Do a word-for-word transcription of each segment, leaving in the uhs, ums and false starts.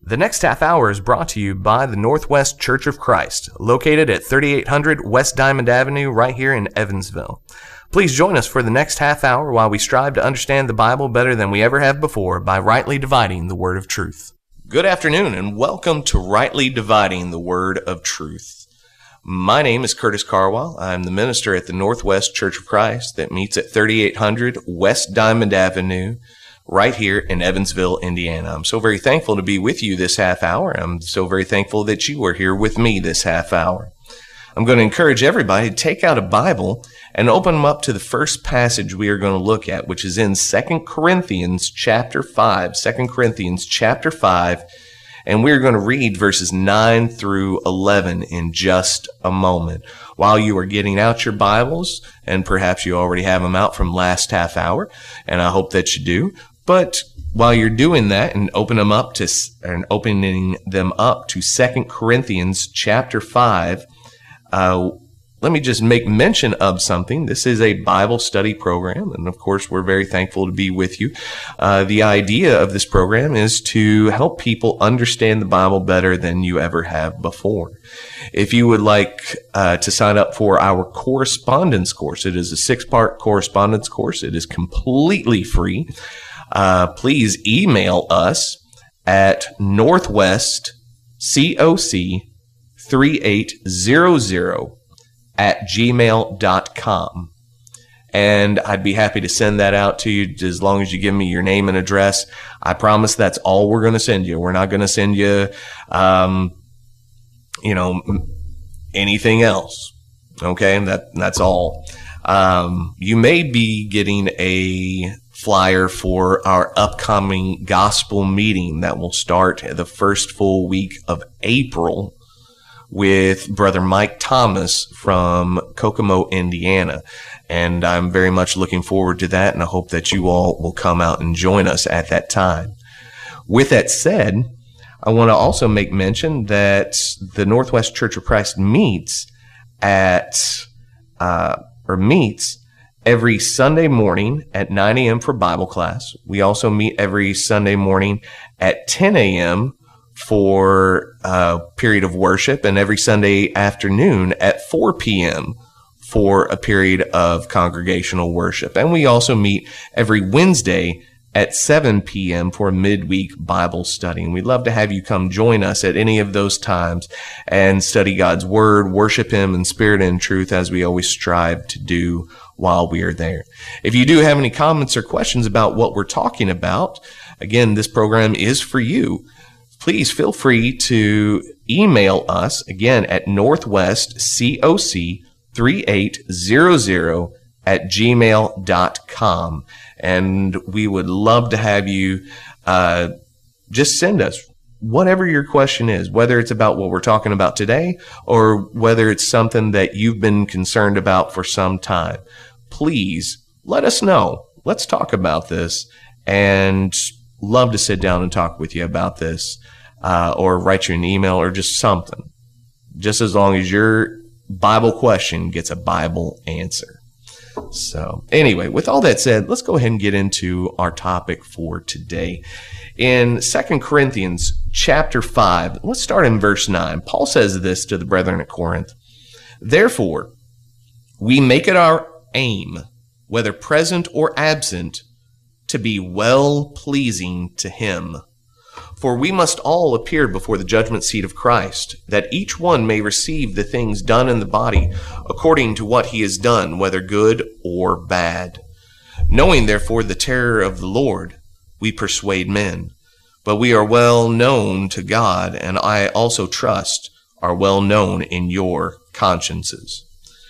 The next half hour is brought to you by the Northwest Church of Christ, located at thirty-eight hundred West Diamond Avenue right here in Evansville. Please join us for the next half hour while we strive to understand the Bible better than we ever have before by rightly dividing the Word of Truth. Good afternoon and welcome to Rightly Dividing the Word of Truth. My name is Curtis Carwell. I'm the minister at the Northwest Church of Christ that meets at thirty-eight hundred West Diamond Avenue right here in Evansville, Indiana. I'm so very thankful to be with you this half hour. I'm so very thankful that you are here with me this half hour. I'm going to encourage everybody to take out a Bible and open them up to the first passage we are going to look at, which is in Second Corinthians chapter five. Second Corinthians chapter five, and we're going to read verses nine through eleven in just a moment. While you are getting out your Bibles, and perhaps you already have them out from last half hour, and I hope that you do, but while you're doing that and open them up to and opening them up to Second Corinthians chapter five, uh, let me just make mention of something. This is a Bible study program, and of course, we're very thankful to be with you. Uh, the idea of this program is to help people understand the Bible better than you ever have before. If you would like uh, to sign up for our correspondence course, it is a six-part correspondence course. It is completely free. Uh, please email us at northwest coc three eight zero zero at gmail dot com. And I'd be happy to send that out to you as long as you give me your name and address. I promise that's all we're going to send you. We're not going to send you, um, you know, anything else. Okay, that that's all. Um, you may be getting a flyer for our upcoming gospel meeting that will start the first full week of April with Brother Mike Thomas from Kokomo, Indiana. And I'm very much looking forward to that, and I hope that you all will come out and join us at that time. With that said, I want to also make mention that the Northwest Church of Christ meets at, uh, or meets every Sunday morning at nine a.m. for Bible class. We also meet every Sunday morning at ten a.m. for a period of worship, and every Sunday afternoon at four p.m. for a period of congregational worship. And we also meet every Wednesday at seven p.m. for a midweek Bible study. And we'd love to have you come join us at any of those times and study God's Word, worship Him in spirit and truth, as we always strive to do while we are there. If you do have any comments or questions about what we're talking about, again, this program is for you. Please feel free to email us, again, at northwest coc three eight zero zero at gmail dot com. And we would love to have you uh, just send us whatever your question is, whether it's about what we're talking about today or whether it's something that you've been concerned about for some time. Please let us know. Let's talk about this, and love to sit down and talk with you about this, uh, or write you an email or just something, just as long as your Bible question gets a Bible answer. So anyway, with all that said, let's go ahead and get into our topic for today. In Second Corinthians chapter five, let's start in verse nine. Paul says this to the brethren at Corinth: "Therefore, we make it our aim, whether present or absent, to be well-pleasing to Him. For we must all appear before the judgment seat of Christ, that each one may receive the things done in the body according to what he has done, whether good or bad. Knowing therefore the terror of the Lord, we persuade men. But we are well known to God, and I also trust are well known in your consciences."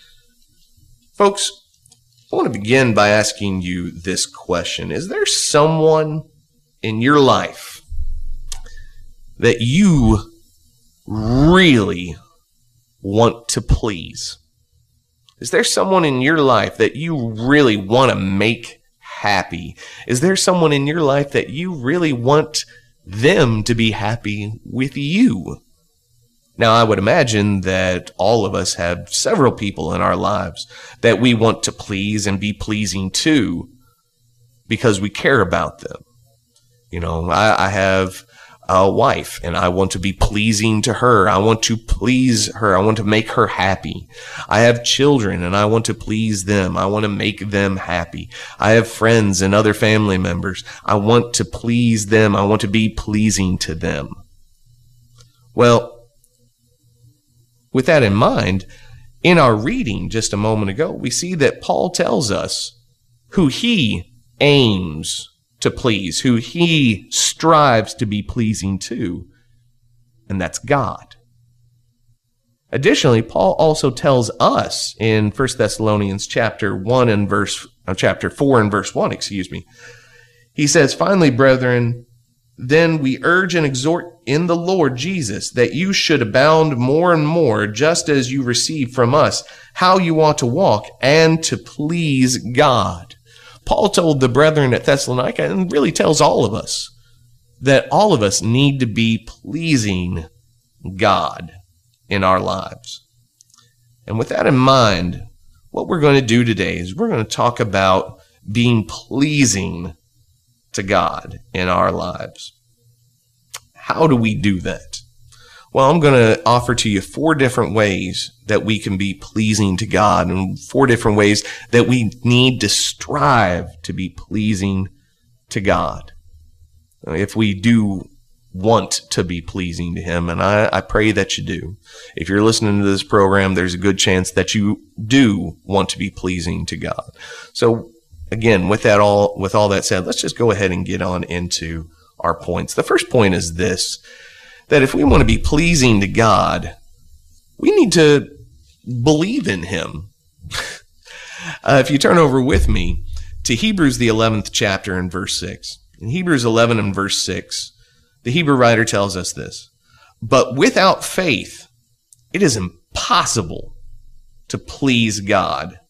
Folks, I want to begin by asking you this question. Is there someone in your life that you really want to please? Is there someone in your life that you really want to make happy? Is there someone in your life that you really want them to be happy with you? Now, I would imagine that all of us have several people in our lives that we want to please and be pleasing to because we care about them. You know, I, I have a wife and I want to be pleasing to her. I want to please her. I want to make her happy. I have children and I want to please them. I want to make them happy. I have friends and other family members. I want to please them. I want to be pleasing to them. Well, with that in mind, in our reading just a moment ago, we see that Paul tells us who he aims to please, who he strives to be pleasing to, and that's God. Additionally, Paul also tells us in First Thessalonians chapter one and verse uh, chapter four and verse one, excuse me. He says, "Finally, brethren, then we urge and exhort in the Lord Jesus that you should abound more and more, just as you receive from us how you ought to walk and to please God." Paul told the brethren at Thessalonica, and really tells all of us, that all of us need to be pleasing God in our lives. And with that in mind, what we're going to do today is we're going to talk about being pleasing to God in our lives. How do we do that? Well, I'm going to offer to you four different ways that we can be pleasing to God, and four different ways that we need to strive to be pleasing to God if we do want to be pleasing to Him, and I, I pray that you do. If you're listening to this program, there's a good chance that you do want to be pleasing to God. So again, with that all with all that said, let's just go ahead and get on into our points. The first point is this, that if we want to be pleasing to God, we need to believe in Him. uh, if you turn over with me to Hebrews, the eleventh chapter and verse six. In Hebrews eleven and verse six, the Hebrew writer tells us this, "But without faith, it is impossible to please God.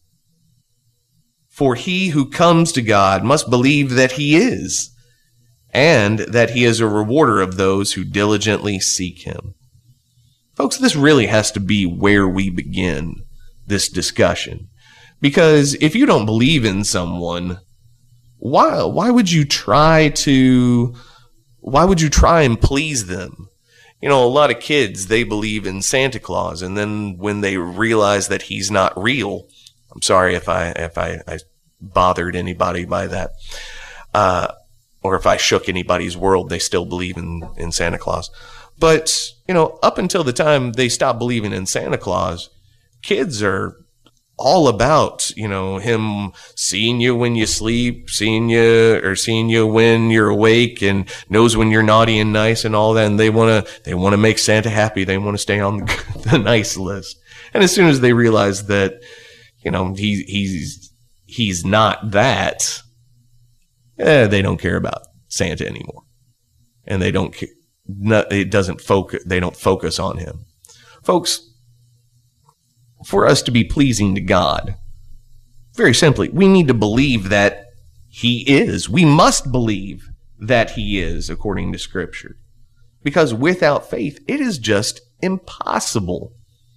For he who comes to God must believe that He is, and that He is a rewarder of those who diligently seek Him." Folks, this really has to be where we begin this discussion. Because if you don't believe in someone, why why would you try to why would you try and please them? You know, a lot of kids, they believe in Santa Claus, and then when they realize that he's not real, I'm sorry if I if I, I bothered anybody by that. Uh Or if I shook anybody's world, they still believe in, in Santa Claus. But, you know, up until the time they stop believing in Santa Claus, kids are all about, you know, him seeing you when you sleep, seeing you, or seeing you when you're awake, and knows when you're naughty and nice and all that. And they want to, they want to make Santa happy. They want to stay on the, the nice list. And as soon as they realize that, you know, he, he's, he's not that, Eh, they don't care about Santa anymore, and they don't. It doesn't focus. They don't focus on him, folks. For us to be pleasing to God, very simply, we need to believe that He is. We must believe that He is, according to Scripture, because without faith, it is just impossible.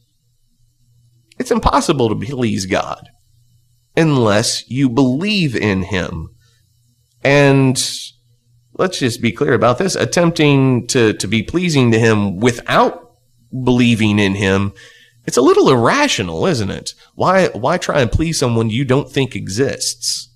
It's impossible to please God unless you believe in Him. And let's just be clear about this. Attempting to, to be pleasing to Him without believing in Him, it's a little irrational, isn't it? Why, why try and please someone you don't think exists?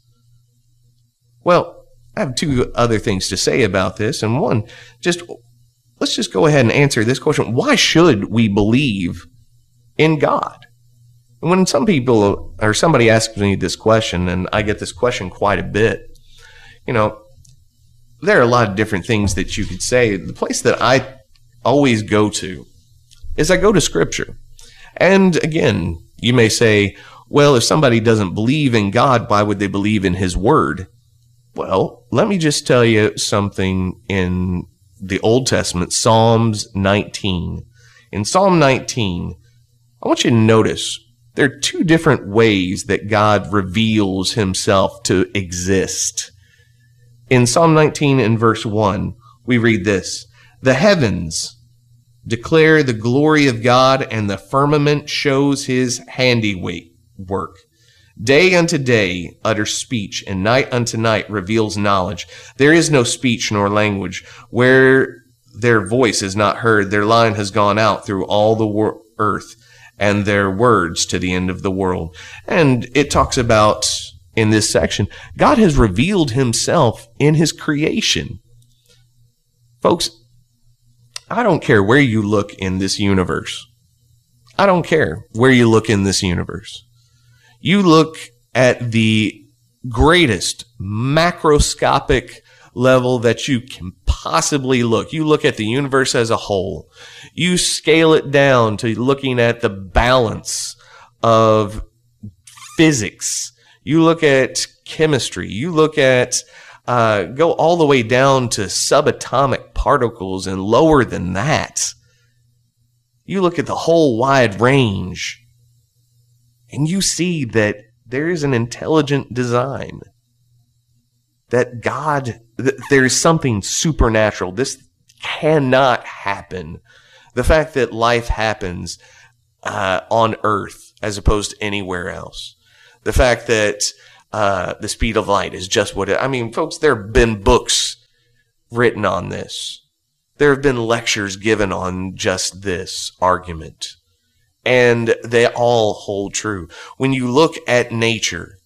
Well, I have two other things to say about this. And one, just let's just go ahead and answer this question. Why should we believe in God? And when some people or somebody asks me this question, and I get this question quite a bit, you know, there are a lot of different things that you could say. The place that I always go to is I go to Scripture. And again, you may say, well, if somebody doesn't believe in God, why would they believe in His Word? Well, let me just tell you something in the Old Testament, Psalms nineteen. In Psalm nineteen, I want you to notice there are two different ways that God reveals Himself to exist. In Psalm nineteen and verse one, we read this, "The heavens declare the glory of God, and the firmament shows His handiwork. Day unto day utters speech, and night unto night reveals knowledge. There is no speech nor language where their voice is not heard. Their line has gone out through all the wor- earth, and their words to the end of the world. And it talks about, in this section, God has revealed himself in his creation. Folks, I don't care where you look in this universe. I don't care where you look in this universe. You look at the greatest macroscopic level that you can possibly look. You look at the universe as a whole. You scale it down to looking at the balance of physics. You look at chemistry. You look at, uh, go all the way down to subatomic particles and lower than that. You look at the whole wide range, and you see that there is an intelligent design. That God, that there's something supernatural. This cannot happen. The fact that life happens uh, on Earth as opposed to anywhere else. The fact that uh, the speed of light is just what it, I mean, folks, there have been books written on this. There have been lectures given on just this argument. And they all hold true. When you look at nature,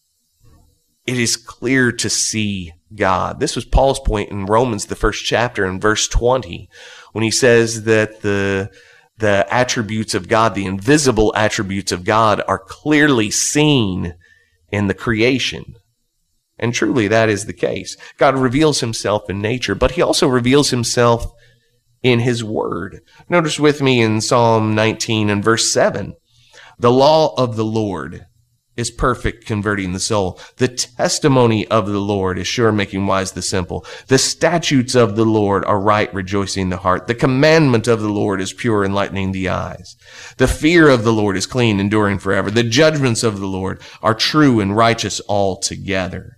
it is clear to see God. This was Paul's point in Romans, the first chapter, in verse twenty, when he says that the, the attributes of God, the invisible attributes of God, are clearly seen in the creation. And truly that is the case. God reveals himself in nature, but he also reveals himself in his word. Notice with me in Psalm nineteen and verse seven, the law of the Lord is perfect, converting the soul. The testimony of the Lord is sure, making wise the simple. The statutes of the Lord are right, rejoicing the heart. The commandment of the Lord is pure, enlightening the eyes. The fear of the Lord is clean, enduring forever. The judgments of the Lord are true and righteous altogether.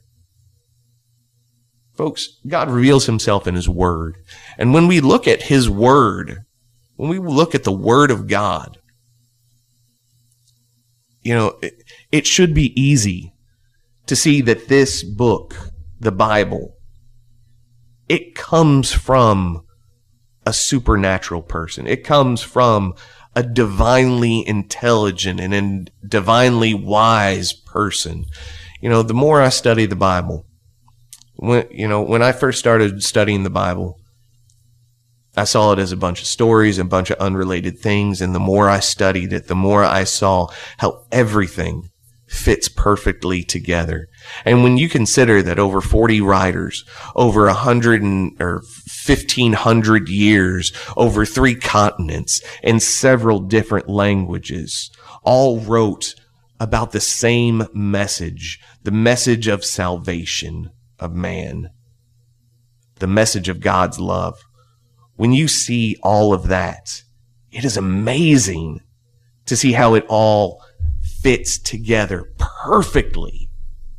Folks, God reveals himself in his word. And when we look at his word, when we look at the word of God, you know, it, it should be easy to see that this book, the Bible, it comes from a supernatural person. It comes from a divinely intelligent and divinely wise person. You know, the more I study the Bible, when, you know, when I first started studying the Bible, I saw it as a bunch of stories, a bunch of unrelated things. And the more I studied it, the more I saw how everything fits perfectly together. And when you consider that over forty writers, over a hundred or fifteen hundred years, over three continents, and several different languages, all wrote about the same message, the message of salvation of man, the message of God's love. When you see all of that, it is amazing to see how it all fits together perfectly.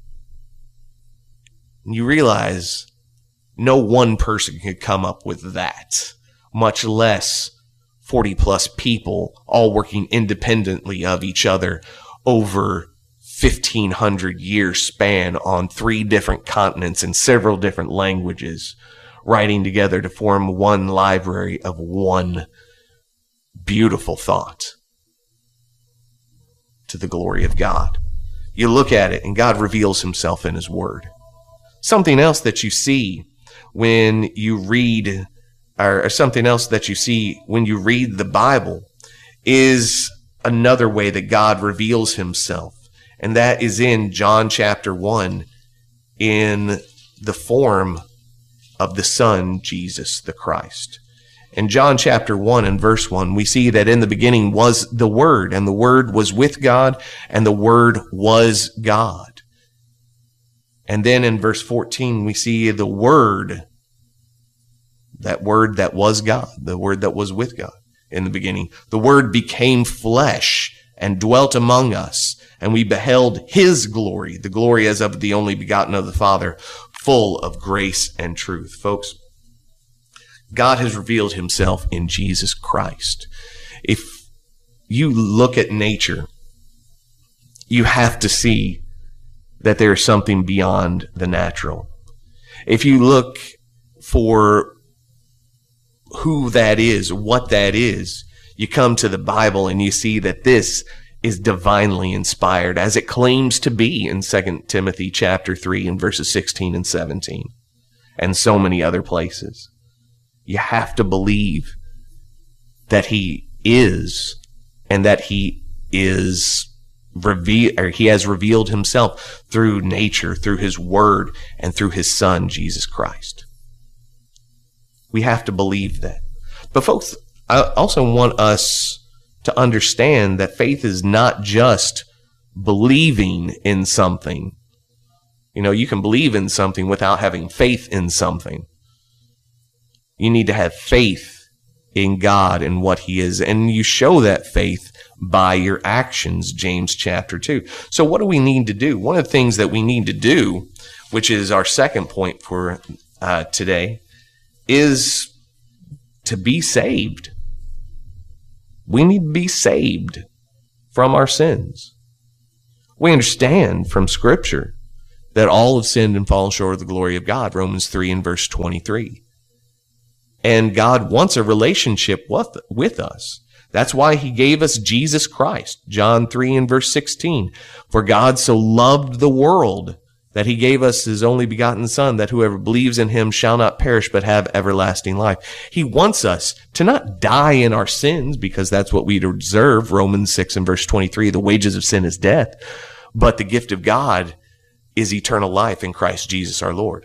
And you realize no one person could come up with that, much less forty plus people all working independently of each other over fifteen hundred year span on three different continents and several different languages, writing together to form one library of one beautiful thought to the glory of God. You look at it and God reveals himself in his word. Something else that you see when you read, or something else that you see when you read the Bible, is another way that God reveals himself. And that is in John chapter one, in the form of the Son, Jesus the Christ. In John chapter one and verse one, we see that in the beginning was the Word, and the Word was with God, and the Word was God. And then in verse fourteen, we see the Word, that Word that was God, the Word that was with God in the beginning. The Word became flesh and dwelt among us, and we beheld his glory, the glory as of the only begotten of the Father, full of grace and truth. Folks, God has revealed himself in Jesus Christ. If you look at nature, you have to see that there is something beyond the natural. If you look for who that is, what that is, you come to the Bible and you see that this is divinely inspired, as it claims to be in Second Timothy chapter three and verses sixteen and seventeen, and so many other places. You have to believe that he is, and that he is revealed, or he has revealed himself through nature, through his word, and through his son, Jesus Christ. We have to believe that. But folks, I also want us to understand that faith is not just believing in something. You know, you can believe in something without having faith in something. You need to have faith in God and what he is, and you show that faith by your actions, James chapter two. So what do we need to do? One of the things that we need to do, which is our second point for uh, today, is to be saved. We need to be saved from our sins. We understand from Scripture that all have sinned and fallen short of the glory of God, Romans three and verse twenty-three. And God wants a relationship with, with us. That's why he gave us Jesus Christ, John three and verse sixteen. For God so loved the world that he gave us his only begotten Son, that whoever believes in him shall not perish but have everlasting life. He wants us to not die in our sins, because that's what we deserve, Romans six and verse twenty-three. The wages of sin is death, but the gift of God is eternal life in Christ Jesus our Lord.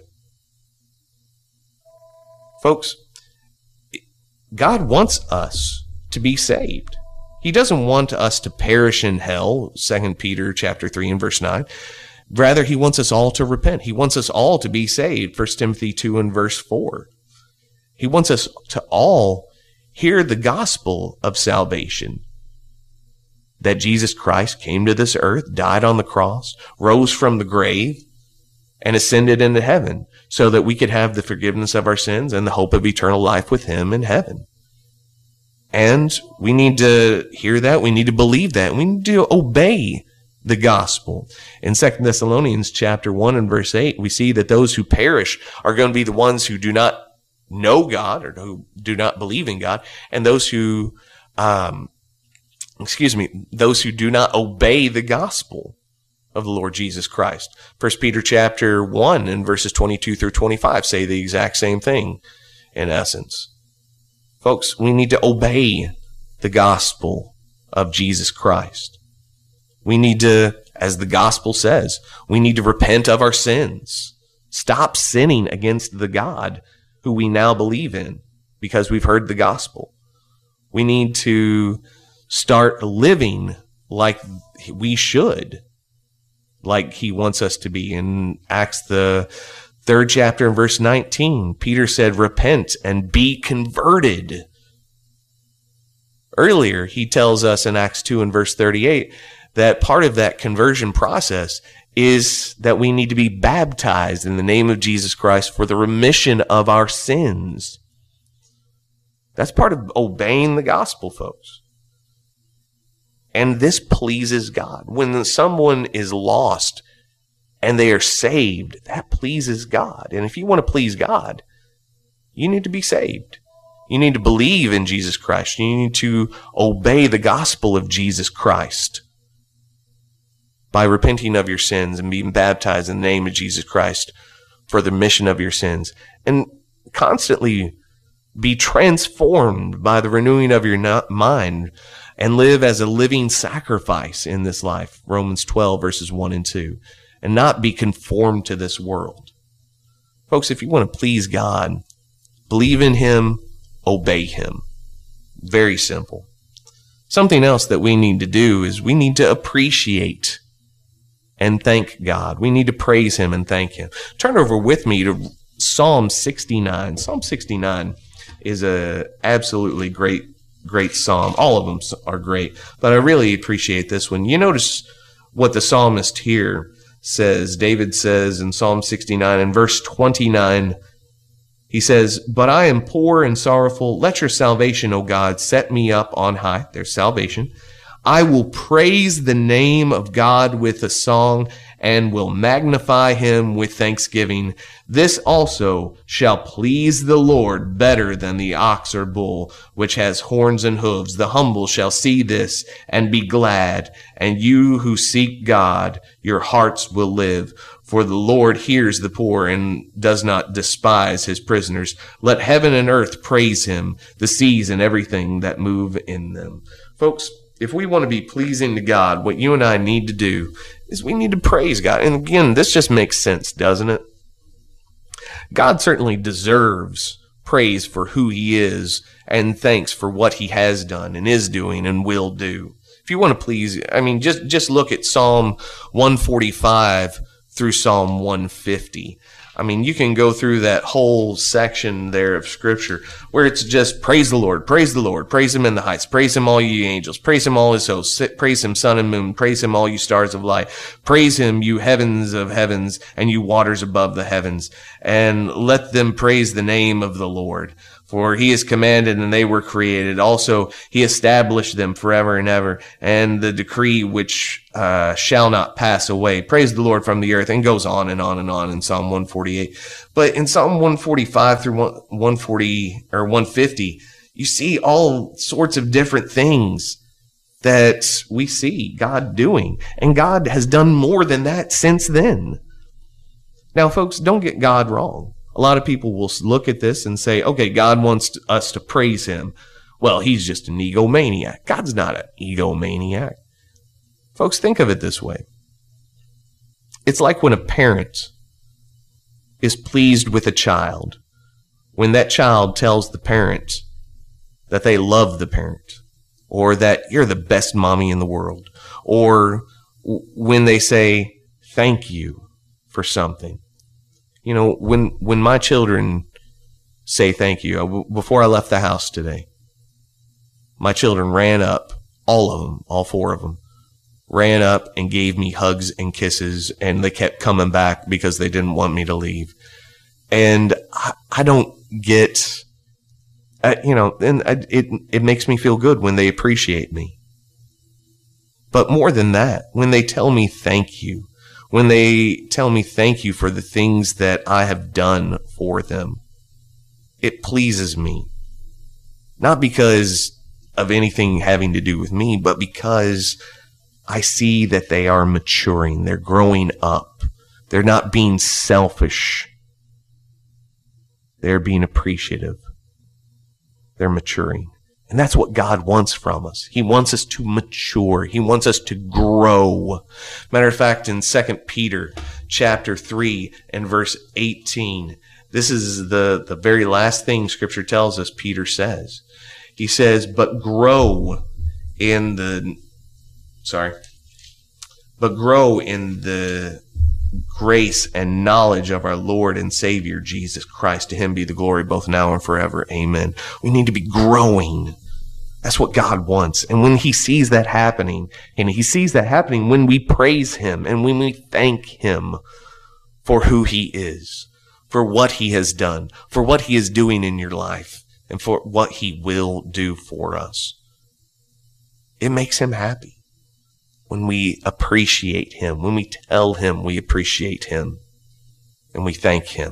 Folks, God wants us to be saved. He doesn't want us to perish in hell, Second Peter chapter three and verse nine. Rather, he wants us all to repent. He wants us all to be saved, First Timothy two and verse four. He wants us to all hear the gospel of salvation, that Jesus Christ came to this earth, died on the cross, rose from the grave, and ascended into heaven, so that we could have the forgiveness of our sins and the hope of eternal life with him in heaven. And we need to hear that. We need to believe that. We need to obey the gospel. In Second Thessalonians chapter one and verse eight, we see that those who perish are going to be the ones who do not know God, or who do not believe in God, and those who, um, excuse me, those who do not obey the gospel of the Lord Jesus Christ. First Peter chapter one and verses twenty-two through twenty-five say the exact same thing in essence. Folks, we need to obey the gospel of Jesus Christ. We need to, as the gospel says, we need to repent of our sins. Stop sinning against the God who we now believe in, because we've heard the gospel. We need to start living like we should, like he wants us to be. In Acts, the third chapter and verse nineteen, Peter said, repent and be converted. Earlier, he tells us in Acts two and verse thirty-eight that part of that conversion process is that we need to be baptized in the name of Jesus Christ for the remission of our sins. That's part of obeying the gospel, folks. And this pleases God. When someone is lost and they are saved, that pleases God. And if you want to please God, you need to be saved. You need to believe in Jesus Christ. You need to obey the gospel of Jesus Christ by repenting of your sins and being baptized in the name of Jesus Christ for the remission of your sins. And constantly be transformed by the renewing of your mind and live as a living sacrifice in this life, Romans twelve verses one and two, and not be conformed to this world. Folks, if you want to please God, believe in him, obey him. Very simple. Something else that we need to do is we need to appreciate and thank God. We need to praise him and thank him. Turn over with me to Psalm sixty-nine. Psalm sixty-nine is a absolutely great, great psalm. All of them are great, but I really appreciate this one. You notice what the psalmist here says. David says in Psalm sixty-nine and verse twenty-nine, he says, but I am poor and sorrowful. Let your salvation, O God, set me up on high. There's salvation. I will praise the name of God with a song and will magnify him with thanksgiving. This also shall please the Lord better than the ox or bull, which has horns and hooves. The humble shall see this and be glad, and you who seek God, your hearts will live. For the Lord hears the poor and does not despise his prisoners. Let heaven and earth praise him, the seas and everything that move in them. Folks, if we want to be pleasing to God, what you and I need to do is we need to praise God. And again, this just makes sense, doesn't it? God certainly deserves praise for who he is and thanks for what he has done and is doing and will do. If you want to please, I mean, just, just look at Psalm one forty-five through Psalm one fifty. I mean, you can go through that whole section there of Scripture where it's just praise the Lord, praise the Lord, praise him in the heights, praise him all you angels, praise him all his hosts, praise him sun and moon, praise him all you stars of light, praise him you heavens of heavens and you waters above the heavens, and let them praise the name of the Lord. For he is commanded and they were created. Also, he established them forever and ever, and the decree which uh, shall not pass away. Praise the Lord from the earth, and goes on and on and on in Psalm one forty-eight. But in Psalm one forty-five through one forty or one fifty, you see all sorts of different things that we see God doing. And God has done more than that since then. Now, folks, don't get God wrong. A lot of people will look at this and say, okay, God wants us to praise him. Well, he's just an egomaniac. God's not an egomaniac. Folks, think of it this way. It's like when a parent is pleased with a child, when that child tells the parent that they love the parent, or that you're the best mommy in the world, or when they say thank you for something. You know, when when my children say thank you, before I left the house today, my children ran up, all of them, all four of them, ran up and gave me hugs and kisses, and they kept coming back because they didn't want me to leave. And I, I don't get, uh, you know, and it it makes me feel good when they appreciate me. But more than that, when they tell me thank you, when they tell me thank you for the things that I have done for them, it pleases me. Not because of anything having to do with me, but because I see that they are maturing. They're growing up. They're not being selfish. They're being appreciative. They're maturing. And that's what God wants from us. He wants us to mature. He wants us to grow. Matter of fact, in Second Peter chapter three and verse eighteen, this is the, the very last thing Scripture tells us Peter says. He says, but grow in the, sorry, but grow in the grace and knowledge of our Lord and Savior, Jesus Christ. To him be the glory both now and forever. Amen. We need to be growing. That's what God wants. And when he sees that happening, and he sees that happening when we praise him and when we thank him for who he is, for what he has done, for what he is doing in your life, and for what he will do for us, it makes him happy. When we appreciate him, when we tell him we appreciate him, and we thank him.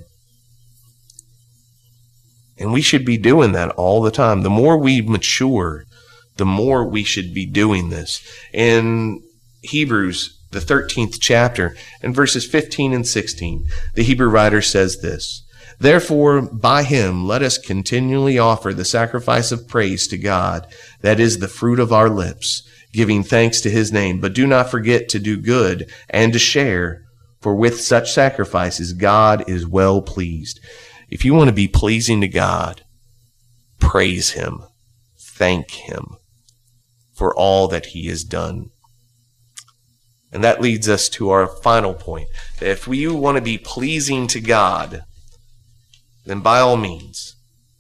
And we should be doing that all the time. The more we mature, the more we should be doing this. In Hebrews, the thirteenth chapter, in verses fifteen and sixteen, the Hebrew writer says this, therefore, by him, let us continually offer the sacrifice of praise to God, that is the fruit of our lips, giving thanks to his name. But do not forget to do good and to share, for with such sacrifices God is well pleased. If you want to be pleasing to God, praise him, thank him for all that he has done. And that leads us to our final point. That if we want to be pleasing to God, then by all means,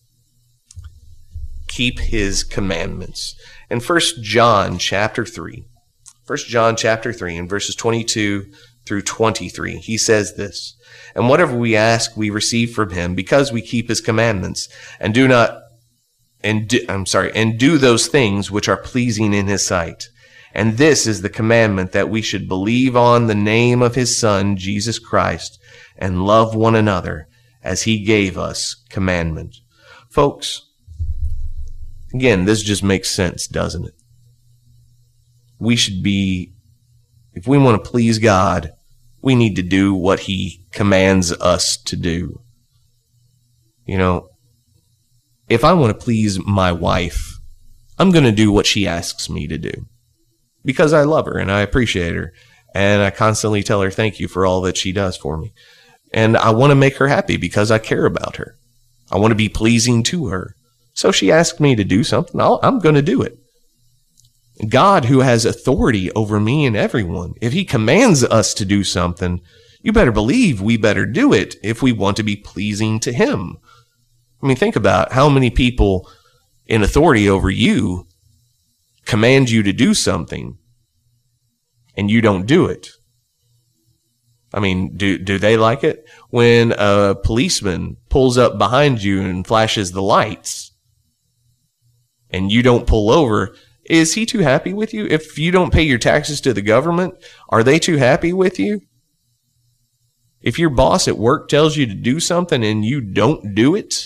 keep his commandments. In First John chapter three, First John chapter three, in verses twenty-two through twenty-three, he says this, and whatever we ask, we receive from him, because we keep his commandments, and do not, and do, I'm sorry, and do those things which are pleasing in his sight. And this is the commandment, that we should believe on the name of his Son, Jesus Christ, and love one another as he gave us commandment. Folks, again, this just makes sense, doesn't it? We should be, if we want to please God, we need to do what he commands us to do. You know, if I want to please my wife, I'm going to do what she asks me to do, because I love her and I appreciate her, and I constantly tell her thank you for all that she does for me. And I want to make her happy because I care about her. I want to be pleasing to her. So she asked me to do something, I'll, I'm going to do it. God, who has authority over me and everyone, if he commands us to do something, you better believe we better do it if we want to be pleasing to him. I mean, think about how many people in authority over you command you to do something and you don't do it. I mean, do do they like it when a policeman pulls up behind you and flashes the lights and you don't pull over? Is he too happy with you? If you don't pay your taxes to the government, are they too happy with you? If your boss at work tells you to do something and you don't do it,